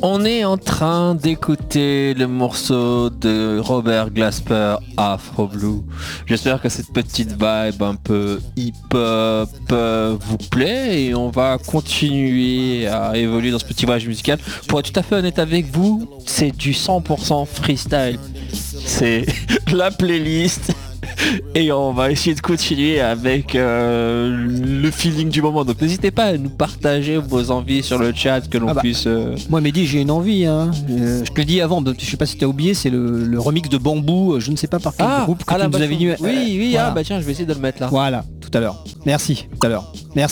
On est en train d'écouter le morceau de Robert Glasper, Afro Blue. J'espère que cette petite vibe un peu hip-hop vous plaît et on va continuer à évoluer dans ce petit voyage musical. Pour être tout à fait honnête avec vous, c'est du 100% freestyle. C'est la playlist. Et on va essayer de continuer avec le feeling du moment. Donc n'hésitez pas à nous partager vos envies sur le chat, que l'on puisse... Moi Mehdi, j'ai une envie. Je te l'ai dit avant, je sais pas si t'as oublié, c'est le remix de Bambou, je ne sais pas par quel groupe que tu nous avais dit. Oui, voilà. Tiens, je vais essayer de le mettre là. Voilà, tout à l'heure. Merci, tout à l'heure. Merci.